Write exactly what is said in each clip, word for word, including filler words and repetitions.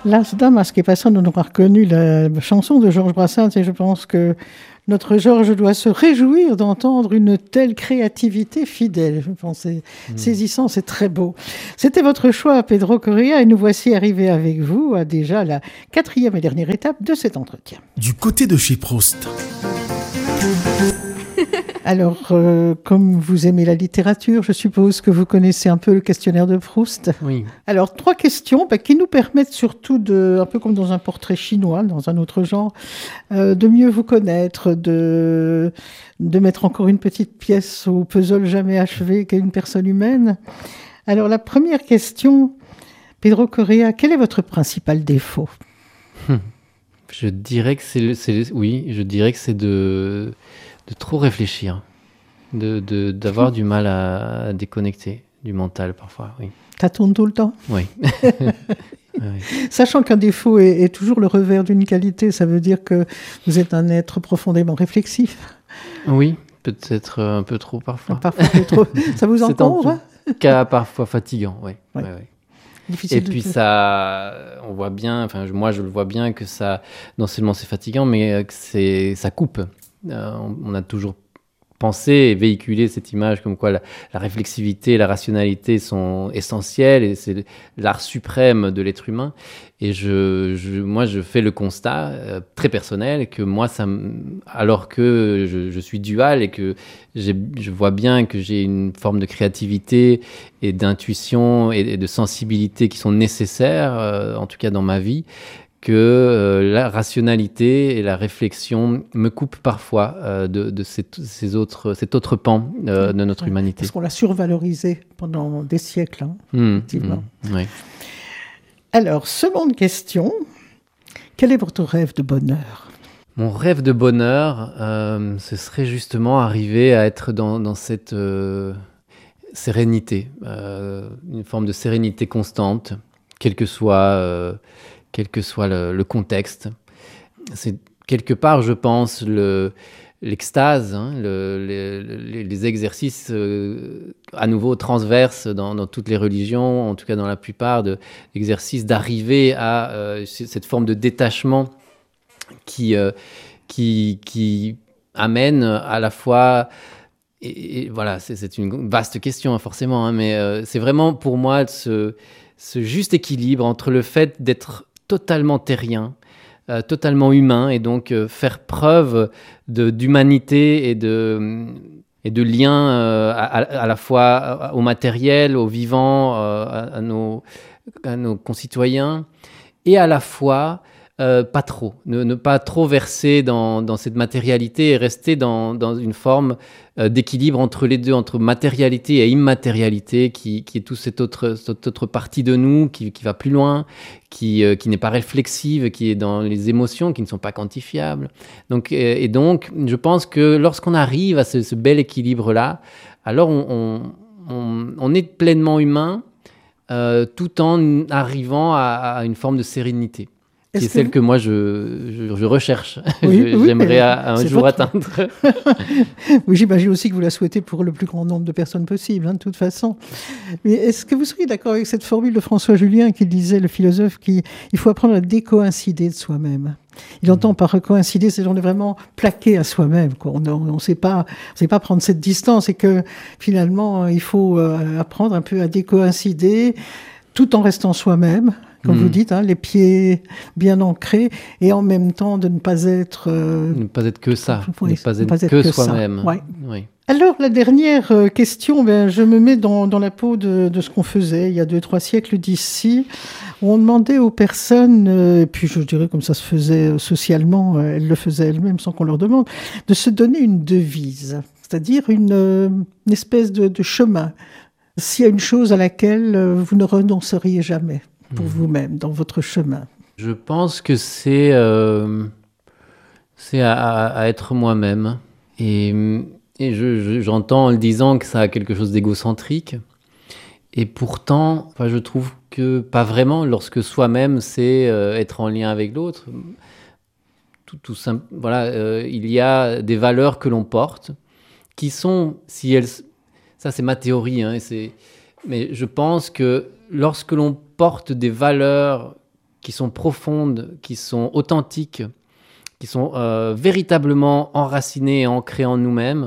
Las Damas, que personne n'aura reconnu la chanson de Georges Brassens, et je pense que notre Georges doit se réjouir d'entendre une telle créativité fidèle. Je pense que c'est mmh. saisissant, c'est très beau. C'était votre choix, Pedro Correa, et nous voici arrivés avec vous à déjà la quatrième et dernière étape de cet entretien. Du côté de chez Proust. Alors, euh, comme vous aimez la littérature, je suppose que vous connaissez un peu le questionnaire de Proust. Oui. Alors, trois questions bah, qui nous permettent surtout, de, un peu comme dans un portrait chinois, dans un autre genre, euh, de mieux vous connaître, de, de mettre encore une petite pièce au puzzle jamais achevé qu'est une personne humaine. Alors, la première question, Pedro Correa, quel est votre principal défaut ? Je dirais que c'est, c'est oui, je dirais que c'est de de trop réfléchir, de, de d'avoir du mal à, à déconnecter du mental parfois, oui. Ça tourne tout le temps ? Oui. oui. Sachant qu'un défaut est, est toujours le revers d'une qualité, ça veut dire que vous êtes un être profondément réflexif. Oui, peut-être un peu trop parfois. Parfois un peu trop. Ça vous encombre ? C'est en tout cas parfois fatigant, oui. Ouais. Ouais, ouais. Difficile et de puis te... ça, on voit bien, enfin moi je le vois bien que ça, non seulement c'est fatigant, mais que c'est, ça coupe. Euh, on, on a toujours pensé et véhiculé cette image comme quoi la, la réflexivité et la rationalité sont essentielles et c'est l'art suprême de l'être humain. Et je, je, moi, je fais le constat euh, très personnel que moi, ça, alors que je, je suis dual et que j'ai, je vois bien que j'ai une forme de créativité et d'intuition et, et de sensibilité qui sont nécessaires, euh, en tout cas dans ma vie, que euh, la rationalité et la réflexion me coupent parfois euh, de, de cette, ces autres, cet autre pan euh, de notre humanité. Parce qu'on l'a survalorisé pendant des siècles, hein, mmh, effectivement. Mmh, oui. Alors, seconde question, quel est votre rêve de bonheur ? Mon rêve de bonheur, euh, ce serait justement arriver à être dans, dans cette euh, sérénité, euh, une forme de sérénité constante, quel que soit... Euh, quel que soit le, le contexte. C'est quelque part, je pense, le, l'extase, hein, le, les, les exercices euh, à nouveau transverses dans, dans toutes les religions, en tout cas dans la plupart de, d'exercices, d'arriver à euh, cette forme de détachement qui, euh, qui, qui amène à la fois... Et, et voilà, c'est, c'est une vaste question, hein, forcément, hein, mais euh, c'est vraiment pour moi ce, ce juste équilibre entre le fait d'être totalement terrien, euh, totalement humain, et donc euh, faire preuve de, d'humanité et de, et de lien euh, à, à la fois au matériel, au vivant, euh, à, à, nos, à nos concitoyens, et à la fois euh, pas trop, ne, ne pas trop verser dans, dans cette matérialité et rester dans, dans une forme euh, d'équilibre entre les deux, entre matérialité et immatérialité, qui, qui est toute cette autre, cette autre partie de nous qui, qui va plus loin, qui, euh, qui n'est pas réflexive, qui est dans les émotions, qui ne sont pas quantifiables. Donc, et, et donc, je pense que lorsqu'on arrive à ce, ce bel équilibre-là, alors on, on, on, on est pleinement humain, euh, tout en arrivant à, à une forme de sérénité. Est-ce qui est celle que, que moi je, je, je recherche, oui, je, oui, j'aimerais un jour votre... atteindre. Oui, j'imagine aussi que vous la souhaitez pour le plus grand nombre de personnes possible, hein, de toute façon. Mais est-ce que vous seriez d'accord avec cette formule de François Julien qui disait, le philosophe, qu'il faut apprendre à décoïncider de soi-même ? Il entend par coïncider, c'est qu'on est vraiment plaqué à soi-même, quoi. On ne sait pas, on sait pas prendre cette distance et que finalement, il faut euh, apprendre un peu à décoïncider tout en restant soi-même. Comme mmh. vous dites, hein, les pieds bien ancrés, et en même temps de ne pas être... Euh, ne pas être que ça, oui, ne pas être, pas être que, que soi-même. Ouais. Oui. Alors, la dernière question, ben, je me mets dans, dans la peau de, de ce qu'on faisait il y a deux, trois siècles d'ici, où on demandait aux personnes, euh, et puis je dirais comme ça se faisait socialement, euh, elles le faisaient elles-mêmes sans qu'on leur demande, de se donner une devise, c'est-à-dire une, euh, une espèce de, de chemin, s'il y a une chose à laquelle euh, vous ne renonceriez jamais pour mmh. vous-même, dans votre chemin. Je pense que c'est, euh, c'est à, à être moi-même. Et, et je, je, j'entends en le disant que ça a quelque chose d'égocentrique. Et pourtant, enfin, je trouve que pas vraiment, lorsque soi-même, c'est euh, être en lien avec l'autre. Tout, tout simple, voilà, euh, il y a des valeurs que l'on porte, qui sont, si elles... Ça, c'est ma théorie, hein, et c'est, mais je pense que lorsque l'on porte des valeurs qui sont profondes, qui sont authentiques, qui sont euh, véritablement enracinées et ancrées en nous-mêmes,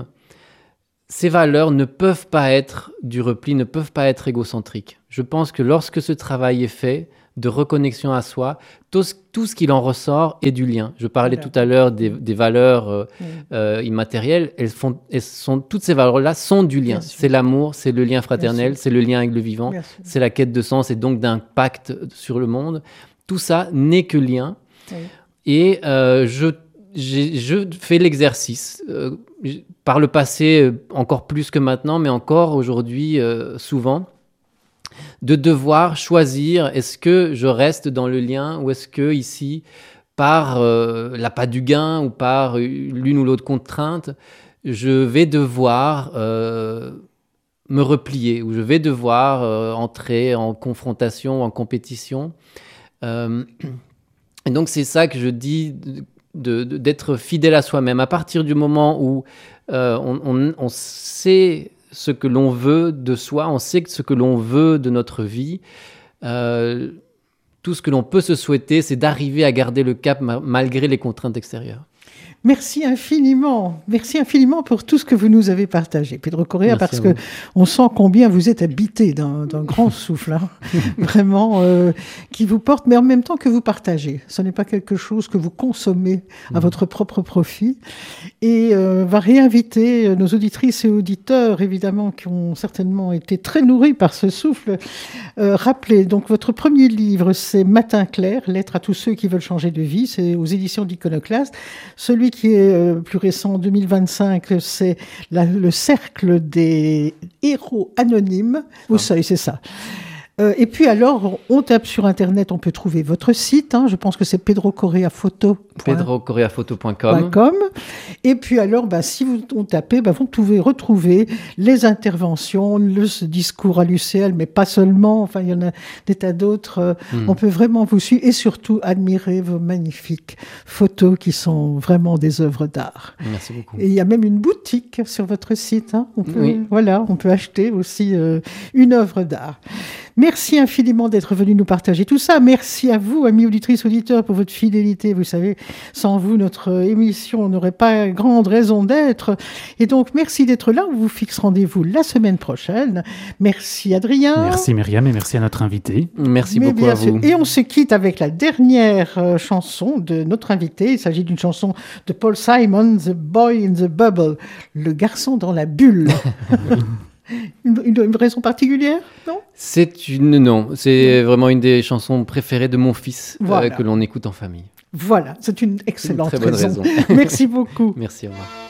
ces valeurs ne peuvent pas être du repli, ne peuvent pas être égocentriques. Je pense que lorsque ce travail est fait, de reconnexion à soi, tout ce, tout ce qu'il en ressort est du lien. Je parlais Voilà. tout à l'heure des, des valeurs euh, Oui. euh, immatérielles. Elles font, elles sont, toutes ces valeurs-là sont du lien. Bien sûr. C'est l'amour, c'est le lien fraternel, sûr. c'est le lien avec le vivant, Bien sûr. c'est la quête de sens et donc d'impact sur le monde. Tout ça n'est que lien. Oui. Et euh, je, j'ai, je fais l'exercice, euh, j- par le passé euh, encore plus que maintenant, mais encore aujourd'hui euh, souvent, de devoir choisir, est-ce que je reste dans le lien ou est-ce que ici, par euh, l'appât du gain ou par l'une ou l'autre contrainte, je vais devoir euh, me replier ou je vais devoir euh, entrer en confrontation, en compétition. Euh, et donc c'est ça que je dis, de, de, d'être fidèle à soi-même. À partir du moment où euh, on, on, on sait ce que l'on veut de soi, on sait ce que l'on veut de notre vie, euh, tout ce que l'on peut se souhaiter, c'est d'arriver à garder le cap ma- malgré les contraintes extérieures. Merci infiniment. Merci infiniment pour tout ce que vous nous avez partagé, Pedro Correa, Merci parce à que vous. on sent combien vous êtes habité d'un, d'un grand souffle, hein, vraiment, euh, qui vous porte, mais en même temps que vous partagez. Ce n'est pas quelque chose que vous consommez à Mmh. votre propre profit. Et euh, va réinviter nos auditrices et auditeurs, évidemment, qui ont certainement été très nourris par ce souffle. Euh, rappelez, donc, votre premier livre, c'est Matin clair, Lettre à tous ceux qui veulent changer de vie. C'est aux éditions d'Iconoclaste. Celui qui est euh, plus récent, deux mille vingt-cinq, c'est la- le cercle des héros anonymes. Vous savez, c'est ça. Euh, et puis alors, on tape sur Internet, on peut trouver votre site. Hein, je pense que c'est pedro correa photo point com. pedro correa photo point com. Com. Et puis alors, bah, si vous on tapez, bah, vous pouvez retrouver les interventions, le ce discours à l'U C L, mais pas seulement. Enfin, il y en a des tas d'autres. Euh, Mm. On peut vraiment vous suivre et surtout admirer vos magnifiques photos qui sont vraiment des œuvres d'art. Merci beaucoup. Et il y a même une boutique sur votre site. Hein. On peut, Oui. Voilà, on peut acheter aussi euh, une œuvre d'art. Merci infiniment d'être venu nous partager tout ça. Merci à vous, amis auditrices, auditeurs, pour votre fidélité. Vous savez, sans vous, notre émission n'aurait pas grande raison d'être. Et donc, merci d'être là. On vous fixe rendez-vous la semaine prochaine. Merci, Adrien. Merci Myriam et merci à notre invité. Merci Mais beaucoup bien à sûr. vous. Et on se quitte avec la dernière euh, chanson de notre invité. Il s'agit d'une chanson de Paul Simon, The Boy in the Bubble, le garçon dans la bulle. une, une- une raison particulière, non? C'est une non, c'est vraiment une des chansons préférées de mon fils, euh, Voilà. que l'on écoute en famille. Voilà, c'est une excellente Très bonne raison. raison. Merci beaucoup. Merci, au revoir.